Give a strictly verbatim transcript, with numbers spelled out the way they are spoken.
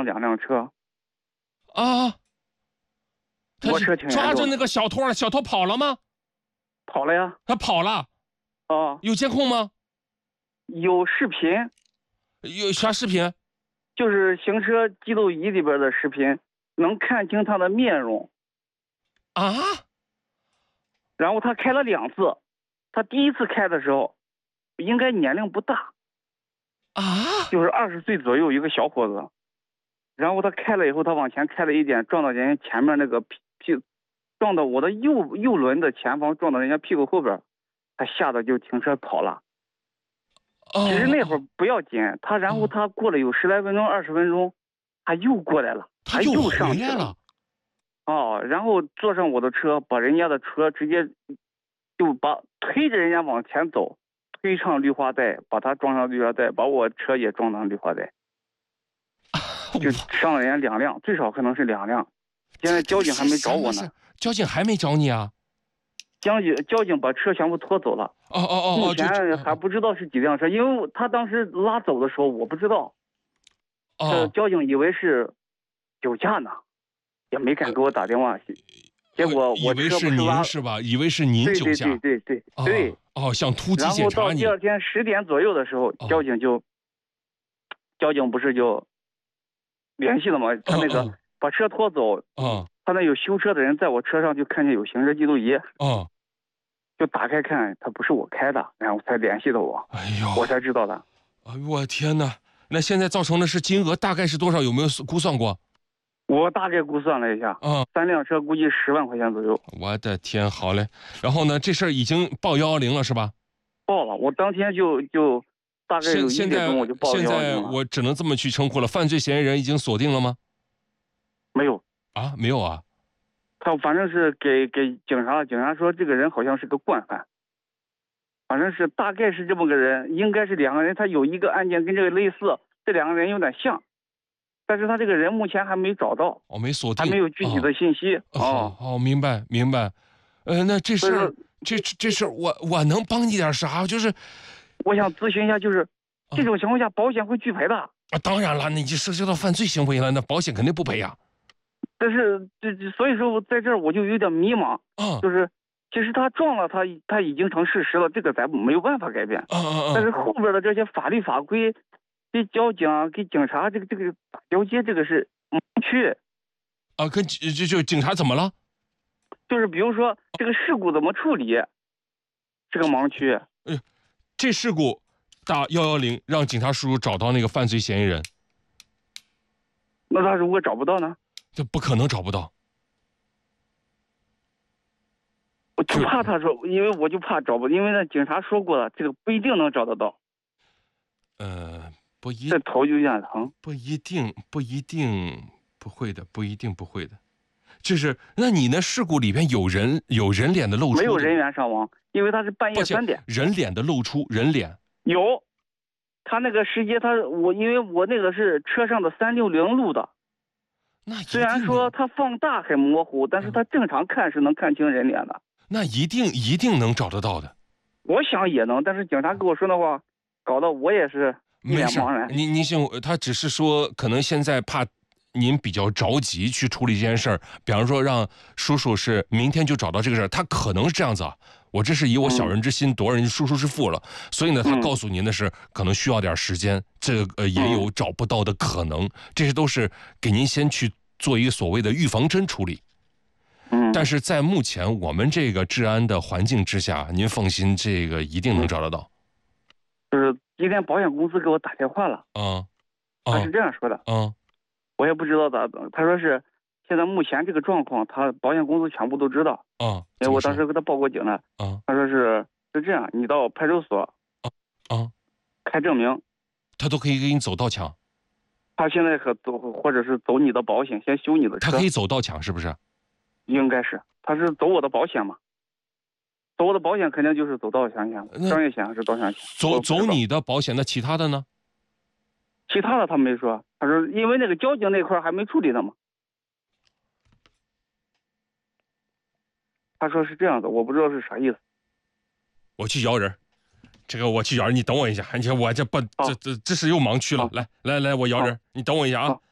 两辆车。 啊，他我车挺严重的抓着那个小偷了，小偷跑了吗？ 跑了呀。 他跑了， 啊， 有监控吗？ 有视频， 有啥视频？ 就是行车记录仪里边的视频，能看清他的面容。 啊？ 然后他开了两次，他第一次开的时候，应该年龄不大， 啊？ 就是二十岁左右一个小伙子。然后他开了以后，他往前开了一点，撞到人家前面那个屁屁，撞到我的右右轮的前方，撞到人家屁股后边，他吓得就停车跑了。 哦、 其实那会儿不要紧，他然后他过了有十来分钟、二十分钟，他又过来了， 他又又上去回来了。 哦，然后坐上我的车，把人家的车直接就把推着人家往前走，推上绿化带，把他撞上绿化带，把我车也撞上绿化带，就伤了人家两辆，最少可能是两辆。现在交警还没找我呢。 交警还没找你啊？ 交警交警把车全部拖走了。 哦哦哦， 目前还不知道是几辆车，因为他当时拉走的时候我不知道。 哦， 交警以为是酒驾呢，也没敢给我打电话。结果我车不是拉， 是吧？以为是您酒驾。 对对对对对。 哦，想突击检查你。 然后到第二天十点左右的时候，交警就，交警不是就联系了吗？他那个把车拖走。 嗯。 他那有修车的人在我车上就看见有行车记录仪。 嗯。 就打开看，他不是我开的，然后才联系的我。 哎呦， 我才知道的。 哎呦，我天哪！那现在造成的是金额大概是多少？有没有估算过？ 我大概估算了一下， 嗯， 三辆车估计十万块钱左右。 我的天，好嘞。然后呢，这事儿已经报幺幺零了是吧？ 报了，我当天就就大概有一点钟我就报幺幺零了。 现在我只能这么去称呼了。犯罪嫌疑人已经锁定了吗？ 没有啊，没有啊。 他反正是给给警察，警察说这个人好像是个惯犯，反正是大概是这么个人，应该是两个人，他有一个案件跟这个类似，这两个人有点像，但是他这个人目前还没找到， 哦，没锁定， 还没有具体的信息。 哦哦，明白明白，呃，那这事儿，这这事儿，我我能帮你点啥？就是我想咨询一下，就是这种情况下，保险会拒赔的？ 啊，当然了，那你就涉及到犯罪行为了，那保险肯定不赔呀。 但是这所以说我在这儿我就有点迷茫， 啊， 就是其实他撞了他他已经成事实了，这个咱没有办法改变。 啊啊啊！ 但是后边的这些法律法规，给交警给警察这个这个打交接，这个是盲区。 啊，跟就就警察怎么了？ 就是比如说这个事故怎么处理，这个盲区。 呃，这事故打幺幺零，让警察叔叔找到那个犯罪嫌疑人。 那他如果找不到呢？ 这不可能找不到。 我就怕他说，因为我就怕找不，因为那警察说过了，这个不一定能找得到。 呃，不一， 这头就有点疼。 不一定，不一定不会的，不一定不会的。就是那你那事故里边有人有人脸的露出？ 没有人员伤亡，因为他是半夜三点。 人脸的露出，人脸有。他那个时间，他我因为我那个是车上的三六零录的。 那虽然说它放大很模糊，但是它正常看是能看清人脸的。 那一定一定能找得到的。 我想也能，但是警察跟我说的话，搞得我也是一脸茫然。 您您信，他只是说可能现在怕您比较着急去处理这件事儿，比方说让叔叔是明天就找到这个事儿，他可能是这样子啊。我这是以我小人之心夺人叔叔之腹了，所以呢，他告诉您的是可能需要点时间，这个呃也有找不到的可能，这些都是给您先去做一个所谓的预防针处理。 嗯， 但是在目前我们这个治安的环境之下，您放心，这个一定能找得到。 就是今天保险公司给我打电话了， 啊、嗯， 他是这样说的， 嗯， 我也不知道咋，他说是现在目前这个状况，他保险公司全部都知道。 啊， 因为我当时给他报过警了。 啊， 他说是是这样，你到派出所， 啊啊， 开证明， 他都可以给你走道抢。 他现在可走，或者是走你的保险，先修你的车。 他可以走道抢，是不是？ 应该是，他是走我的保险嘛？走我的保险肯定就是走道抢险，商业险还是道抢险？ 走走你的保险，那其他的呢？ 其他的他没说，他说因为那个交警那块还没处理呢嘛。他说是这样的，我不知道是啥意思。 我去摇人，这个我去摇人，你等我一下，你看我这不这这这是又盲区了，来来来，我摇人，你等我一下啊。